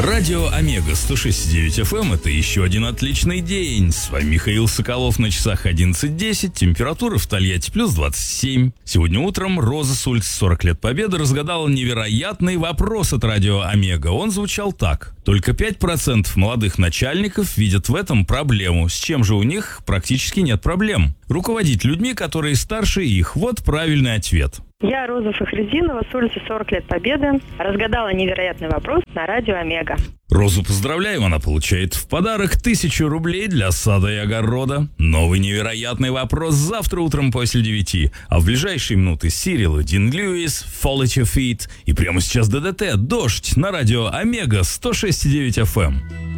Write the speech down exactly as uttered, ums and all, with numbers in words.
Радио Омега сто шесть и девять эф эм – это еще один отличный день. С вами Михаил Соколов, на часах одиннадцать десять, температура в Тольятти плюс двадцать семь. Сегодня утром Роза с улицы сорок лет Победы разгадала невероятный вопрос от Радио Омега. Он звучал так. Только пять процентов молодых начальников видят в этом проблему, с чем же у них практически нет проблем. Руководить людьми, которые старше их – вот правильный ответ. Я, Роза Фахридинова, с улицы сорок лет Победы, разгадала невероятный вопрос на Радио Омега. Розу поздравляем, она получает в подарок тысячу рублей для сада и огорода. Новый невероятный вопрос завтра утром после девяти. А в ближайшие минуты Сирил и Дин Льюис, Fall at Your Feet. И прямо сейчас ДДТ, Дождь на Радио Омега сто шесть и девять эф эм.